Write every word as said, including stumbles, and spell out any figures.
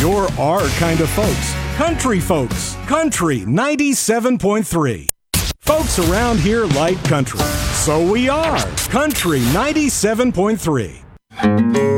You're our kind of folks. Country folks. Country ninety-seven point three. Folks around here like country. So we are Country ninety-seven point three.